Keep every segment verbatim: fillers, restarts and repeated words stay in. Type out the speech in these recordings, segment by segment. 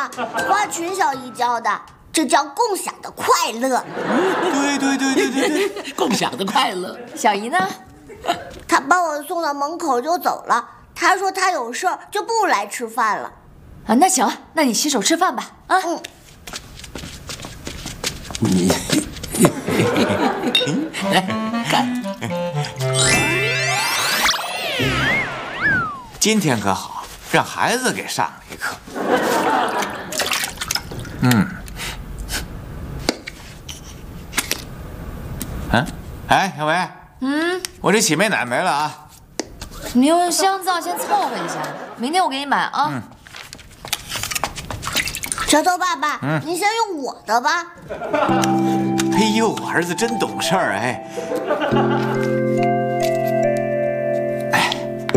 花群小姨教的，这叫共享的快乐。 对对对对对对， 共享的快乐。 小姨呢？ 他把我送到门口就走了，他说他有事儿就不来吃饭了。 啊，那行，那你洗手吃饭吧。啊， 嗯。 来看， 今天可好，让孩子给上了一课。嗯，嗯，哎，小维， 嗯， 我这洗面奶没了啊。 你用香皂先凑合一下，明天我给你买啊。 嗯。 舌头爸爸， 嗯， 您先用我的吧。 哎呦，儿子真懂事儿哎。哎，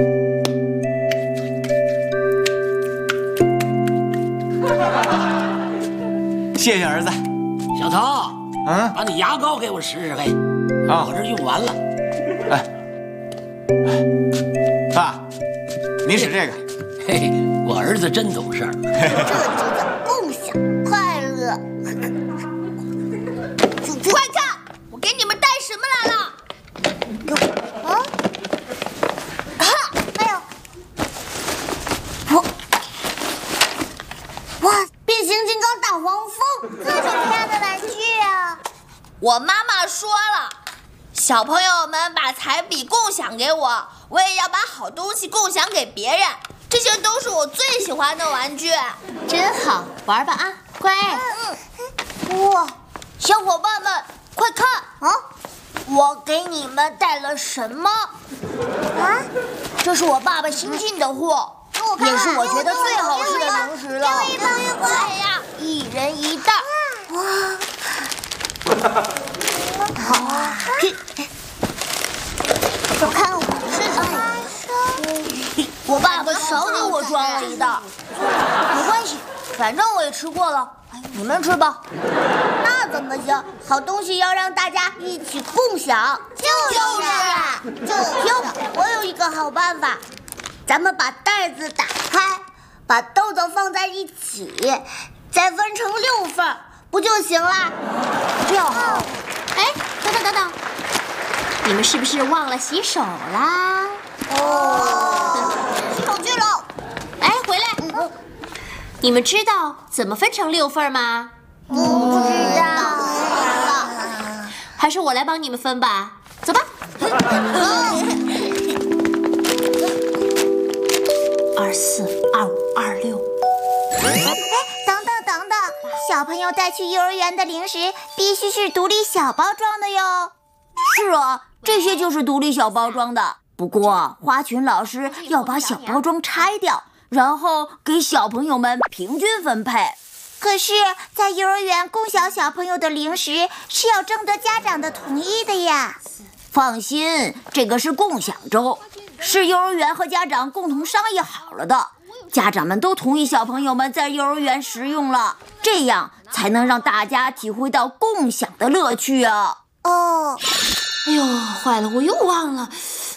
谢谢儿子。 小头， 嗯， 把你牙膏给我试试呗。 啊， 我这用完了。 哎，爸，你使这个。 嘿嘿，我儿子真懂事儿。 这就叫共享快乐。快看，我给你们带什么来了？啊！哈！哎呦！我哇！变形金刚大黄蜂，这是这样的玩具啊！ 我妈妈说了，小朋友们把彩笔共享给我，我也要把好东西共享给别人。这些都是我最喜欢的玩具。 真好，玩吧啊，乖。 嗯，哇！小伙伴们，快看啊！我给你们带了什么？啊？这是我爸爸新进的货，也是我觉得最好吃的零食了。给我一包，给我呀！一人一袋。哇！好啊！我看我是谁？我爸爸少给我装了一袋，没关系，反正我也吃过了。你们吃吧。那怎么行？好东西要让大家一起共享。就是啊，就听我有一个好办法，咱们把袋子打开，把豆豆放在一起，再分成六份，不就行啦？这样好。 哎，等等等等，你们是不是忘了洗手啦？ 哦，手去了。 哎，回来。嗯你们知道怎么分成六份吗？ 不知道， 还是我来帮你们分吧。走吧。二四二五二六。 哎，等等等等，小朋友带去幼儿园的零食必须是独立小包装的哟。 是啊，这些就是独立小包装的。不过花群老师要把小包装拆掉，然后给小朋友们平均分配。 可是，在幼儿园共享小朋友的零食是要征得家长的同意的呀。 放心，这个是共享周，是幼儿园和家长共同商议好了的。家长们都同意小朋友们在幼儿园食用了，这样才能让大家体会到共享的乐趣啊。 哦， 哎呦，坏了，我又忘了。